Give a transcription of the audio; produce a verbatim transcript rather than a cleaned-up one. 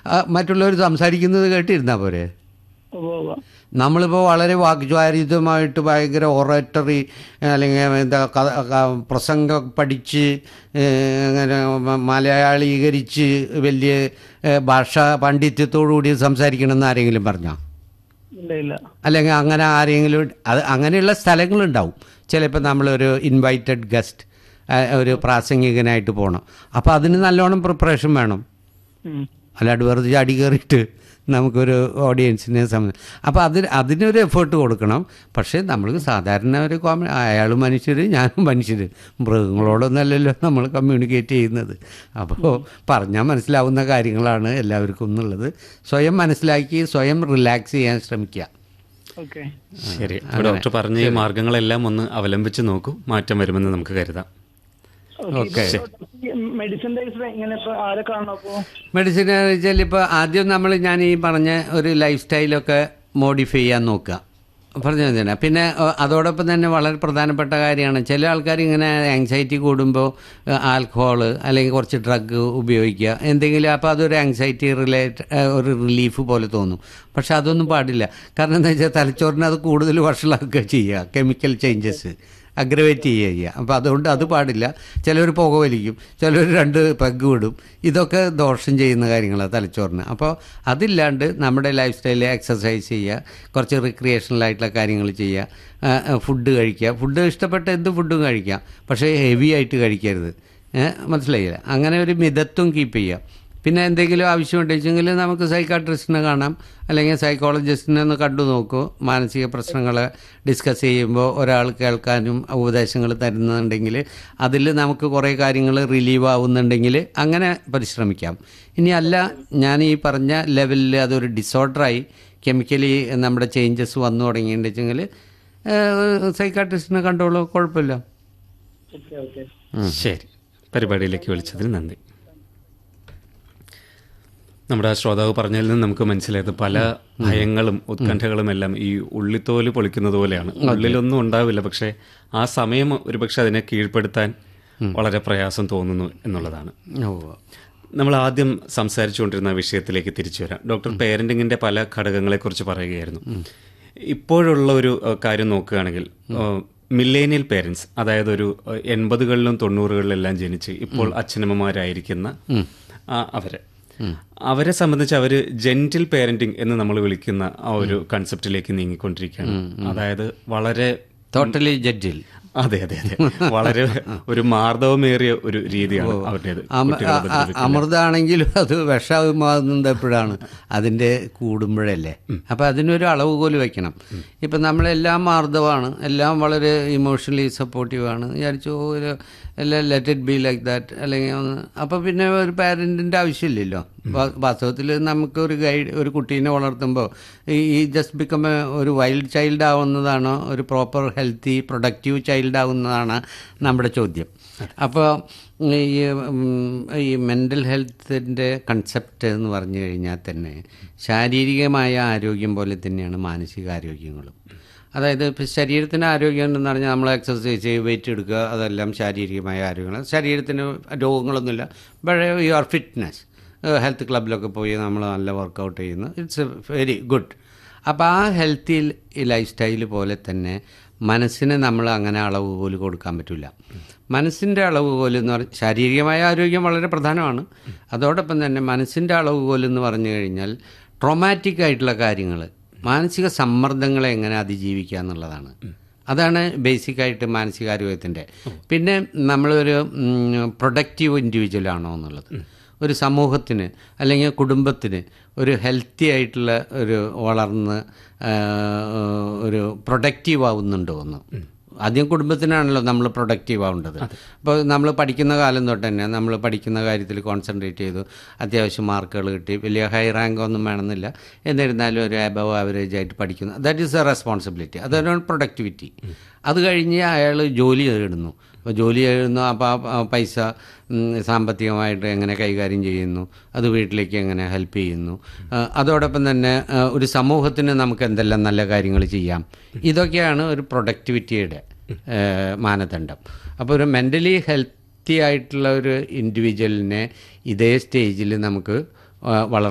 മറ്റുള്ളവർ സംസാരിക്കുന്നത് കേട്ടിരുന്നാൽ പോരെ. ഉവ്വ് ഉവ്വ്. നമ്മളിപ്പോൾ വളരെ വാഗ്ചാരിതമായിട്ട് ഭയങ്കര ഒറേറ്ററി അല്ലെങ്കിൽ എന്താ പ്രസംഗം പഠിച്ച് അങ്ങനെ മലയാളീകരിച്ച് വലിയ ഭാഷാ പാണ്ഡിത്യത്തോടുകൂടി സംസാരിക്കണമെന്ന് ആരെങ്കിലും പറഞ്ഞോ? ഇല്ല ഇല്ല. അല്ലെങ്കിൽ അങ്ങനെ ആരെങ്കിലും അത് അങ്ങനെയുള്ള സ്ഥലങ്ങളുണ്ടാവും. ചിലപ്പോൾ നമ്മളൊരു ഇൻവൈറ്റഡ് ഗസ്റ്റ് ഒരു പ്രാസംഗികനായിട്ട് പോകണം. അപ്പോൾ അതിന് നല്ലോണം പ്രിപ്പറേഷൻ വേണം. അല്ലാണ്ട് വെറുതെ ചാടി കയറിയിട്ട് നമുക്കൊരു ഓഡിയൻസിനെ സംബന്ധിച്ച് അപ്പോൾ അതിന് അതിനൊരു എഫേർട്ട് കൊടുക്കണം. പക്ഷേ നമ്മൾ സാധാരണ ഒരു കോമ അയാൾ മനുഷ്യർ, ഞാനും മനുഷ്യർ, മൃഗങ്ങളോടൊന്നല്ലല്ലോ നമ്മൾ കമ്മ്യൂണിക്കേറ്റ് ചെയ്യുന്നത്. അപ്പോൾ പറഞ്ഞാൽ മനസ്സിലാവുന്ന കാര്യങ്ങളാണ് എല്ലാവർക്കും എന്നുള്ളത് സ്വയം മനസ്സിലാക്കി സ്വയം റിലാക്സ് ചെയ്യാൻ ശ്രമിക്കുക. ശരി, ഡോക്ടർ പറഞ്ഞ ഈ മാർഗങ്ങളെല്ലാം ഒന്ന് അവലംബിച്ച് നോക്കൂ, മാറ്റം വരുമെന്ന് നമുക്ക് കരുതാം. മെഡിസിൻ വെച്ചാൽ ഇപ്പോൾ ആദ്യം നമ്മൾ ഞാൻ ഈ പറഞ്ഞ ഒരു ലൈഫ് സ്റ്റൈലൊക്കെ മോഡിഫൈ ചെയ്യാൻ നോക്കുക, പറഞ്ഞു തന്നെ. പിന്നെ അതോടൊപ്പം തന്നെ വളരെ പ്രധാനപ്പെട്ട കാര്യമാണ്, ചില ആൾക്കാർ ഇങ്ങനെ ആങ്സൈറ്റി കൂടുമ്പോൾ ആൽക്കഹോള് അല്ലെങ്കിൽ കുറച്ച് ഡ്രഗ് ഉപയോഗിക്കുക എന്തെങ്കിലും, അപ്പോൾ അതൊരു ആങ്സൈറ്റി റിലേറ്റ് ഒരു റിലീഫ് പോലെ തോന്നും. പക്ഷെ അതൊന്നും പാടില്ല. കാരണം എന്താ വെച്ചാൽ തലച്ചോറിനെ അത് കൂടുതൽ വഷളാക്കുക ചെയ്യുക, കെമിക്കൽ ചേഞ്ചസ് അഗ്രവേറ്റ് ചെയ്യുക. അപ്പോൾ അതുകൊണ്ട് അത് പാടില്ല. ചിലർ പുക വലിക്കും, ചിലർ രണ്ട് പെഗ് വിടും. ഇതൊക്കെ ദോഷം ചെയ്യുന്ന കാര്യങ്ങളാണ് തലച്ചോറിന്. അപ്പോൾ അതില്ലാണ്ട് നമ്മുടെ ലൈഫ് സ്റ്റൈലിൽ എക്സസൈസ് ചെയ്യുക, കുറച്ച് റിക്രിയേഷണലായിട്ടുള്ള കാര്യങ്ങൾ ചെയ്യുക, ഫുഡ് കഴിക്കുക. ഫുഡ് ഇഷ്ടപ്പെട്ട എന്ത് ഫുഡും കഴിക്കാം, പക്ഷേ ഹെവി ആയിട്ട് കഴിക്കരുത്. മനസ്സിലായില്ല? അങ്ങനെ ഒരു മിതത്വം കീപ്പ് ചെയ്യുക. പിന്നെ എന്തെങ്കിലും ആവശ്യമുണ്ടെങ്കിൽ നമുക്ക് സൈക്കാട്രിസ്റ്റിനെ കാണാം, അല്ലെങ്കിൽ സൈക്കോളജിസ്റ്റിനെ ഒന്ന് കണ്ടു നോക്കൂ. മാനസിക പ്രശ്നങ്ങൾ ഡിസ്കസ് ചെയ്യുമ്പോൾ ഒരാൾ കേൾക്കാനും ഉപദേശങ്ങൾ തരുന്നുണ്ടെങ്കിൽ അതിൽ നമുക്ക് കുറേ കാര്യങ്ങൾ റിലീവ് ആവുന്നുണ്ടെങ്കിൽ അങ്ങനെ പരിശ്രമിക്കാം. ഇനി അല്ല, ഞാൻ ഈ പറഞ്ഞ ലെവലിൽ അതൊരു ഡിസോർഡറായി കെമിക്കലി നമ്മുടെ ചേഞ്ചസ് വന്നു തുടങ്ങിയിട്ടുണ്ടെങ്കിൽ സൈക്കാട്രിസ്റ്റിനെ കണ്ടോളൂ, കുഴപ്പമില്ല. ശരി, പരിപാടിയിലേക്ക് വിളിച്ചതിന് നന്ദി. നമ്മുടെ ശ്രോതാവ് പറഞ്ഞതിൽ നിന്ന് നമുക്ക് മനസ്സിലായത് പല ഭയങ്ങളും ഉത്കണ്ഠകളും എല്ലാം ഈ ഉള്ളിത്തോല് പൊളിക്കുന്നത് പോലെയാണ്. ഉള്ളിലൊന്നും ഉണ്ടാവില്ല, പക്ഷേ ആ സമയം ഒരുപക്ഷെ അതിനെ കീഴ്പ്പെടുത്താൻ വളരെ പ്രയാസം തോന്നുന്നു എന്നുള്ളതാണ്. നമ്മൾ ആദ്യം സംസാരിച്ചുകൊണ്ടിരുന്ന വിഷയത്തിലേക്ക് തിരിച്ചു വരാം. ഡോക്ടർ പേരൻറ്റിങ്ങിൻ്റെ പല ഘടകങ്ങളെക്കുറിച്ച് പറയുകയായിരുന്നു. ഇപ്പോഴുള്ള ഒരു കാര്യം നോക്കുകയാണെങ്കിൽ മില്ലേനിയൽ പേരൻസ്, അതായത് ഒരു എൺപതുകളിലും തൊണ്ണൂറുകളിലെല്ലാം ജനിച്ച് ഇപ്പോൾ അച്ഛനമ്മമാരായിരിക്കുന്ന അവരെ അവരെ സംബന്ധിച്ച് അവർ ജെന്റിൽ പേരന്റിങ് എന്ന് നമ്മൾ വിളിക്കുന്ന ആ ഒരു കൺസെപ്റ്റിലേക്ക് നീങ്ങിക്കൊണ്ടിരിക്കുകയാണ്. അതായത് വളരെ ടോട്ടലി ജെന്റിൽ, അതെ അതെ അതെ വളരെ ഒരു മാർദ്ദവമേറിയ ഒരു രീതിയാണ് അവരുടേത്. അമൃതാണെങ്കിലും അത് വിഷമാകുന്നത് എപ്പോഴാണ്? അതിൻ്റെ കൂടുമ്പോഴല്ലേ. അപ്പം അതിനൊരു അളവുകോല് വയ്ക്കണം. ഇപ്പം നമ്മളെല്ലാം മാർദ്ദവമാണ്, എല്ലാം വളരെ ഇമോഷണലി സപ്പോർട്ടീവാണ് വിചാരിച്ചു, ഒരു എല്ലാം let it be like that അല്ലെങ്കിൽ ഒന്ന്. അപ്പോൾ പിന്നെ ഒരു പാരൻറ്റിൻ്റെ ആവശ്യമില്ലല്ലോ. വാസ്തവത്തിൽ നമുക്കൊരു ഗൈഡ് ഒരു കുട്ടീനെ വളർത്തുമ്പോൾ ഈ ജസ്റ്റ് ബിക്കം ഒരു വൈൽഡ് ചൈൽഡ് ആവുന്നതാണോ ഒരു പ്രോപ്പർ ഹെൽത്തി പ്രൊഡക്റ്റീവ് ചൈൽഡ് ആവുന്നതാണ് നമ്മുടെ ചോദ്യം. അപ്പോൾ ഈ ഈ മെൻ്റൽ ഹെൽത്തിൻ്റെ കൺസെപ്റ്റ് എന്ന് പറഞ്ഞു കഴിഞ്ഞാൽ തന്നെ ശാരീരികമായ ആരോഗ്യം പോലെ തന്നെയാണ് മാനസികാരോഗ്യങ്ങളും. അതായത് ഇപ്പോൾ ശരീരത്തിന് ആരോഗ്യം എന്ന് പറഞ്ഞാൽ നമ്മൾ എക്സസൈസ് ചെയ്ത് വെയിറ്റ് എടുക്കുക, അതെല്ലാം ശാരീരികമായ ആരോഗ്യങ്ങൾ. ശരീരത്തിന് രോഗങ്ങളൊന്നുമില്ല, പക്ഷേ യുവർ ഫിറ്റ്നസ് ഹെൽത്ത് ക്ലബിലൊക്കെ പോയി നമ്മൾ നല്ല വർക്കൗട്ട് ചെയ്യുന്നു, ഇറ്റ്സ് വെരി ഗുഡ്. അപ്പോൾ ആ ഹെൽത്തി ലൈഫ് സ്റ്റൈൽ പോലെ തന്നെ മനസ്സിന് നമ്മൾ അങ്ങനെ അളവ് പോലും കൊടുക്കാൻ പറ്റില്ല. മനസ്സിൻ്റെ അളവുകോൽ എന്ന് പറഞ്ഞാൽ ശാരീരികമായ ആരോഗ്യം വളരെ പ്രധാനമാണ്. അതോടൊപ്പം തന്നെ മനസ്സിൻ്റെ അളവുകോൽ എന്ന് പറഞ്ഞു കഴിഞ്ഞാൽ ട്രോമാറ്റിക് ആയിട്ടുള്ള കാര്യങ്ങൾ, മാനസിക സമ്മർദ്ദങ്ങളെ എങ്ങനെ അതിജീവിക്കുക എന്നുള്ളതാണ്. അതാണ് ബേസിക്കായിട്ട് മാനസികാരോഗ്യത്തിൻ്റെ. പിന്നെ നമ്മളൊരു പ്രൊഡക്റ്റീവ് ഇൻഡിവിജ്വൽ ആണോ എന്നുള്ളത്, ഒരു സമൂഹത്തിന് അല്ലെങ്കിൽ കുടുംബത്തിന് ഒരു ഹെൽത്തി ആയിട്ടുള്ള ഒരു വളർന്ന് ഒരു പ്രൊഡക്റ്റീവ് ആവുന്നുണ്ടോ എന്ന്. ആദ്യം കുടുംബത്തിനാണല്ലോ നമ്മൾ പ്രൊഡക്റ്റീവ് ആവേണ്ടത്. അപ്പോൾ നമ്മൾ പഠിക്കുന്ന കാലം തൊട്ട് തന്നെ നമ്മൾ പഠിക്കുന്ന കാര്യത്തിൽ കോൺസെൻട്രേറ്റ് ചെയ്തു, അത്യാവശ്യം മാർക്കുകൾ കിട്ടി, വലിയ ഹൈ റാങ്ക് ഒന്നും വേണമെന്നില്ല, എന്നിരുന്നാലും ഒരു അബവ് ആവറേജ് ആയിട്ട് പഠിക്കുന്നു. ദാറ്റ് ഈസ് എ റെസ്പോൺസിബിലിറ്റി, അതാണ് പ്രൊഡക്ടിവിറ്റി. അത് കഴിഞ്ഞ് അയാൾ ജോലി നേടുന്നു. അപ്പോൾ ജോലി ചെയ്യുന്നു, അപ്പോൾ ആ പൈസ സാമ്പത്തികമായിട്ട് എങ്ങനെ കൈകാര്യം ചെയ്യുന്നു, അത് വീട്ടിലേക്ക് എങ്ങനെ ഹെൽപ്പ് ചെയ്യുന്നു, അതോടൊപ്പം തന്നെ ഒരു സമൂഹത്തിന് നമുക്ക് എന്തെല്ലാം നല്ല കാര്യങ്ങൾ ചെയ്യാം, ഇതൊക്കെയാണ് ഒരു പ്രൊഡക്ടിവിറ്റിയുടെ മാനദണ്ഡം. അപ്പോൾ ഒരു മെൻ്റലി ഹെൽത്തി ആയിട്ടുള്ള ഒരു ഇൻഡിവിജ്വലിനെ ഇതേ സ്റ്റേജിൽ നമുക്ക് വളർ